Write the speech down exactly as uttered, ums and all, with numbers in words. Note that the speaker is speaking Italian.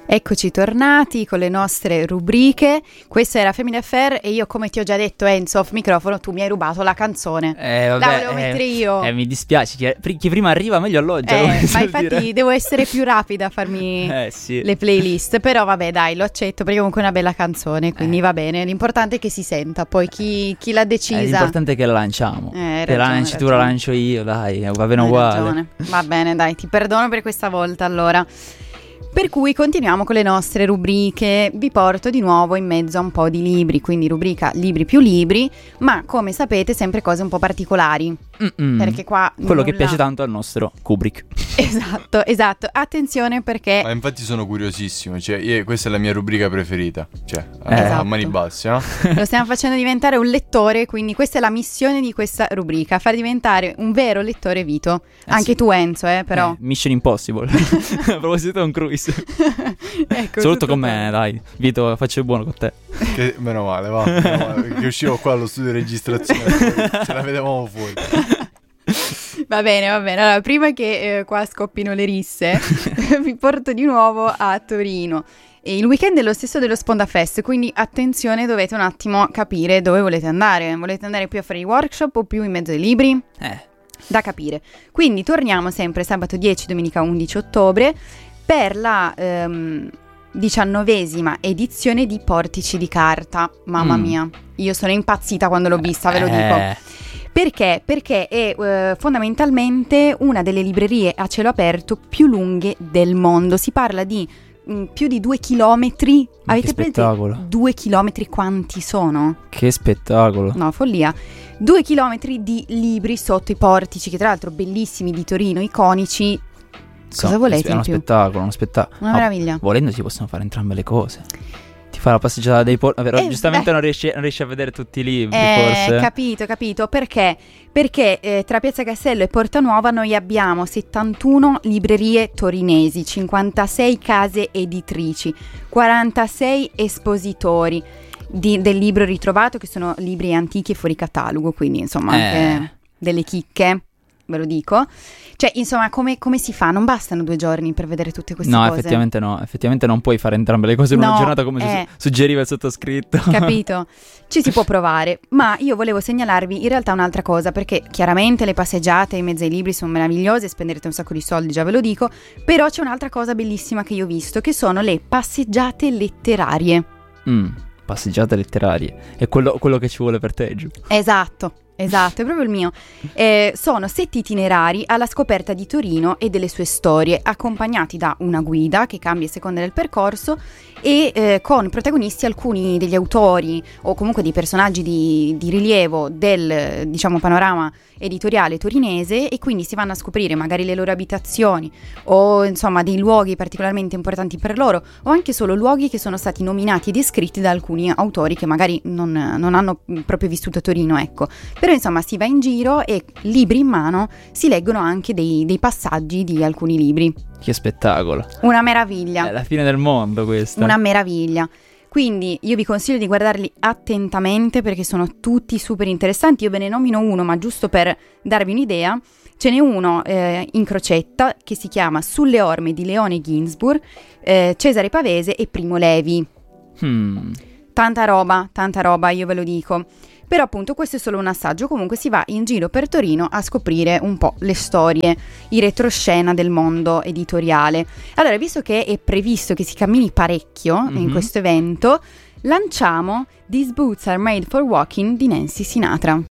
Eccoci tornati con le nostre rubriche. Questa era Family Affair e io, come ti ho già detto, Enzo, off microfono, tu mi hai rubato la canzone. Eh, vabbè, la volevo eh, mettere io. Eh, mi dispiace, chi, chi prima arriva meglio alloggia. Eh, ma infatti dire. Devo essere più rapida a farmi eh, sì. le playlist. Però vabbè, dai, lo accetto perché comunque è una bella canzone, quindi eh. va bene. L'importante è che si senta. Poi chi, chi l'ha decisa, eh, l'importante è che la lanciamo. Eh, Che la lanci tu, la lancio io, dai, va bene hai uguale. Ragione. Va bene, dai, ti perdono per questa volta allora. Per cui continuiamo con le nostre rubriche. Vi porto di nuovo in mezzo a un po' di libri, quindi rubrica libri più libri, ma come sapete sempre cose un po' particolari. Mm-mm. Perché qua quello nulla... che piace tanto al nostro Kubrick. Esatto, esatto. Attenzione perché Ma infatti sono curiosissimo, cioè io, questa è la mia rubrica preferita, cioè Eh. a, Esatto. a mani basse, no? lo stiamo facendo diventare un lettore, quindi questa è la missione di questa rubrica, far diventare un vero lettore Vito. Eh, Anche sì. tu Enzo, eh, però. Eh, Mission Impossible. A proposito di Tom Cruise. Ecco, Soprattutto tutto con me, dai. Vito, faccio il buono con te. Che, meno male, va, meno male, che uscivo qua allo studio di registrazione, poi ce la vedevamo fuori. Va bene, va bene. Allora, prima che eh, qua scoppino le risse, vi porto di nuovo a Torino. E il weekend è lo stesso dello Sponda Fest, quindi attenzione, dovete un attimo capire dove volete andare. Volete andare più a fare i workshop o più in mezzo ai libri? Eh. Da capire. Quindi torniamo sempre sabato dieci, domenica undici ottobre per la ehm, diciannovesima edizione di Portici di Carta. Mamma Mm. mia, io sono impazzita quando l'ho vista, ve lo dico. Eh. Perché? Perché è eh, fondamentalmente una delle librerie a cielo aperto più lunghe del mondo. Si parla di mh, più di due chilometri. Ma Avete che presente spettacolo. due chilometri quanti sono? Che spettacolo. No, follia. Due chilometri di libri sotto i portici, che tra l'altro bellissimi, di Torino, iconici. Cosa So, volete È di uno più? spettacolo, uno spettacolo. Una Ma meraviglia. volendo si possono fare entrambe le cose. Ti fa la passeggiata dei porti. Però Eh, giustamente beh. non riesci, non riesci a vedere tutti i libri, Eh, forse. capito, capito. Perché? Perché eh, tra Piazza Castello e Porta Nuova noi abbiamo settantuno librerie torinesi, cinquantasei case editrici, quarantasei espositori di- del libro ritrovato, che sono libri antichi e fuori catalogo, quindi insomma Eh. anche delle chicche, ve lo dico. Cioè, insomma, come, come si fa? Non bastano due giorni per vedere tutte queste No, cose. effettivamente no. Effettivamente non puoi fare entrambe le cose in No, una giornata come eh. su- suggeriva il sottoscritto. Capito? Ci si può provare, ma io volevo segnalarvi in realtà un'altra cosa, perché chiaramente le passeggiate in mezzo ai libri sono meravigliose, spenderete un sacco di soldi, già ve lo dico, però c'è un'altra cosa bellissima che io ho visto, che sono le passeggiate letterarie. Mm, passeggiate letterarie. È quello, quello che ci vuole per te, Giù. Esatto. Esatto, è proprio il mio. Eh, sono sette itinerari alla scoperta di Torino e delle sue storie, accompagnati da una guida che cambia a seconda del percorso e eh, con protagonisti alcuni degli autori o comunque dei personaggi di, di rilievo del, diciamo, panorama editoriale torinese, e quindi si vanno a scoprire magari le loro abitazioni o insomma dei luoghi particolarmente importanti per loro, o anche solo luoghi che sono stati nominati e descritti da alcuni autori che magari non, non hanno proprio vissuto a Torino, ecco. Però insomma si va in giro e libri in mano si leggono anche dei, dei passaggi di alcuni libri. Che spettacolo. Una meraviglia. È la fine del mondo questa. Una meraviglia. Quindi io vi consiglio di guardarli attentamente perché sono tutti super interessanti. Io ve ne nomino uno, ma giusto per darvi un'idea. Ce n'è uno eh, in Crocetta che si chiama Sulle orme di Leone Ginsburg, eh, Cesare Pavese e Primo Levi. Hmm. Tanta roba, tanta roba, io ve lo dico. Però appunto questo è solo un assaggio, comunque si va in giro per Torino a scoprire un po' le storie, i retroscena del mondo editoriale. Allora, visto che è previsto che si cammini parecchio mm-hmm. in questo evento, lanciamo These Boots Are Made for Walking di Nancy Sinatra.